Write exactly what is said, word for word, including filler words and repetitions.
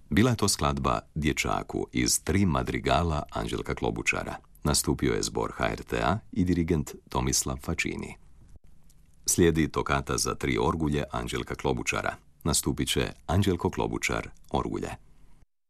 Bila je to skladba Dječaku iz tri madrigala Anđelka Klobučara. Nastupio je zbor ha er te a i dirigent Tomislav Facini. Slijedi tokata za tri orgulje Anđelka Klobučara. Nastupit će Anđelko Klobučar, orgulje.